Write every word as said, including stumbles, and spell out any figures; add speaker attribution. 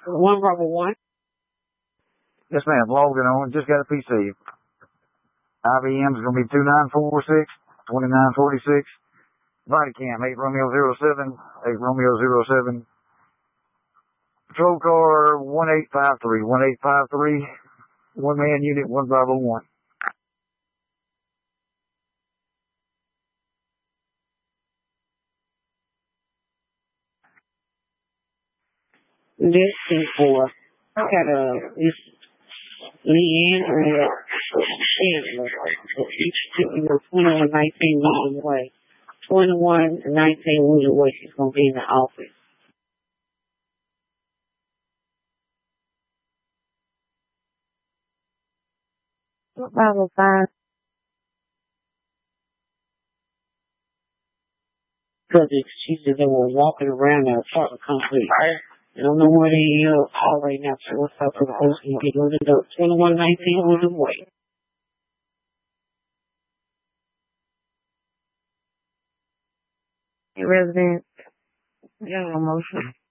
Speaker 1: One Bravo One.
Speaker 2: Yes, ma'am. Logging on. Just got a P C. I B M is going to be two nine four six, two nine four six. Bodycam, eight Romeo zero seven, eight Romeo zero seven. Patrol car one eight five three, one eight five three. One man unit, one Bravo One.
Speaker 1: This is for, I got a, this Leanne or Chandler. twenty-one nineteen Wheeler Way. twenty-one nineteen Wheeler Way. She's going to be in the office. Bravo five. Because she said they were walking around that apartment complex. I don't know where they are all right now, so what's up with the host and get loaded up. twenty-one nineteen Wheeler Way. Resident, general motion.